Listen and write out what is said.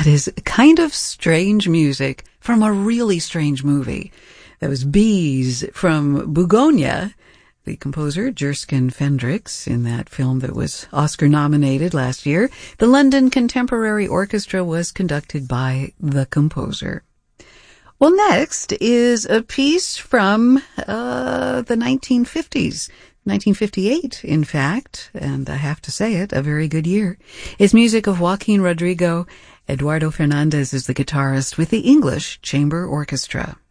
That is kind of strange music from a really strange movie. That was Bees from Bugonia, the composer Jerskin Fendrix, in that film that was Oscar nominated last year. The London Contemporary Orchestra was conducted by the composer. Well, next is a piece from the 1950s. 1958, in fact, and I have to say it, a very good year. It's music of Joaquin Rodrigo. Eduardo Fernandez is the guitarist with the English Chamber Orchestra.